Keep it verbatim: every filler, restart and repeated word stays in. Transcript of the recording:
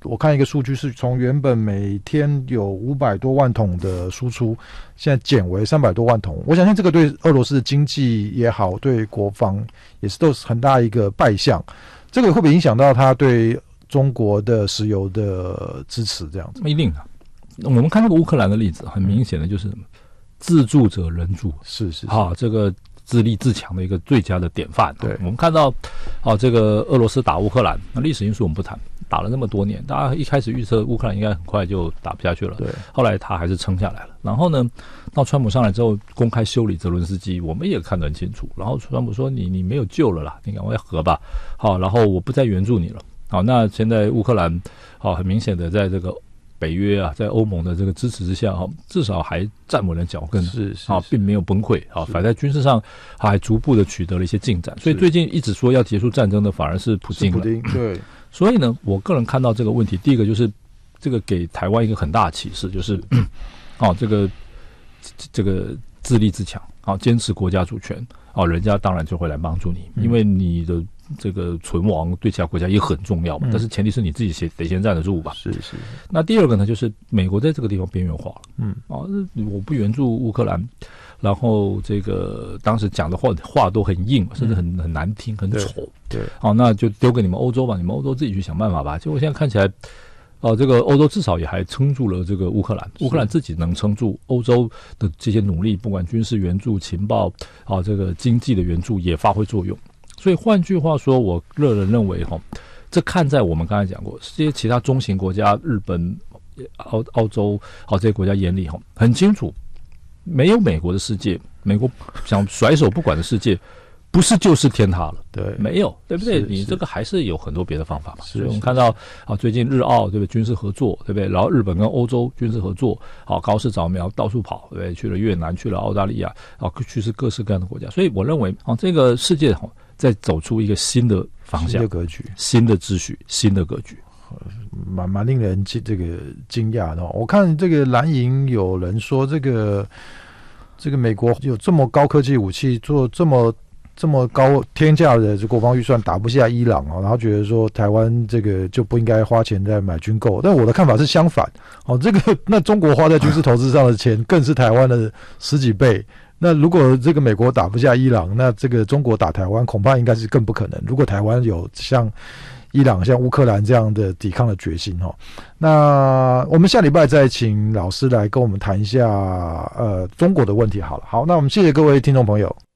我看一个数据是从原本每天有五百多万桶的输出，现在减为三百多万桶。我相信这个对俄罗斯的经济也好，对国防也是都是很大一个败相。这个会不会影响到他对中国的石油的支持？这样子一定的。我们看这个乌克兰的例子，很明显的就是自助者人助， 是是是啊，这个自立自强的一个最佳的典范。 对， 我们看到啊，这个俄罗斯打乌克兰，那历史因素我们不谈，打了那么多年，大家一开始预测乌克兰应该很快就打不下去了， 对， 后来他还是撑下来了。然后呢，到川普上来之后，公开修理泽伦斯基，我们也看得很清楚。然后川普说：“你你没有救了啦，你赶快和吧。”好，然后我不再援助你了。好，那现在乌克兰，好，很明显的在这个北约啊，在欧盟的这个支持之下，哈，至少还站稳了脚跟， 是是啊，并没有崩溃，啊，反在军事上还逐步的取得了一些进展。所以最近一直说要结束战争的，反而是普京了。 普京对。 所以呢，我个人看到这个问题，第一个就是这个给台湾一个很大的启示，就是哦，这个这个自立自强，啊，坚持国家主权，啊，人家当然就会来帮助你，因为你的这个存亡对其他国家也很重要嘛。但是前提是你自己先得先站得住吧。 是是。 那第二个呢，就是美国在这个地方边缘化了。 嗯， 啊，我不援助乌克兰。然后这个当时讲的话话都很硬，甚至很很难听，很丑。 对， 好，那就丢给你们欧洲吧，你们欧洲自己去想办法吧。结果现在看起来，哦、呃，这个欧洲至少也还撑住了这个乌克兰，乌克兰自己能撑住，欧洲的这些努力，不管军事援助、情报啊，这个经济的援助也发挥作用。所以换句话说，我个人认为哈，这看在我们刚才讲过，这些其他中型国家，日本、澳澳洲好、啊、这些国家眼里哈，很清楚。没有美国的世界，美国想甩手不管的世界，不是就是天塌了。 对， 没有，对不对？你这个还是有很多别的方法嘛。所以我们看到啊，最近日澳对不对军事合作，对不对？然后日本跟欧洲军事合作，好高市早苗到处跑，对不对？去了越南，去了澳大利亚，啊，去是各式各样的国家。所以我认为啊，这个世界哈在走出一个新的方向、 新的格局、 新的秩序、新的格局。 蛮蛮令人这个惊讶的、哦。我看这个蓝营有人说，这个这个美国有这么高科技武器，做这么这么高天价的国防预算打不下伊朗哦，然后觉得说台湾这个就不应该花钱在买军购。但我的看法是相反哦，这个那中国花在军事投资上的钱更是台湾的十几倍。那如果这个美国打不下伊朗，那这个中国打台湾恐怕应该是更不可能。如果台湾有像伊朗像乌克兰这样的抵抗的决心哈，那我们下礼拜再请老师来跟我们谈一下呃中国的问题好了。好，那我们谢谢各位听众朋友。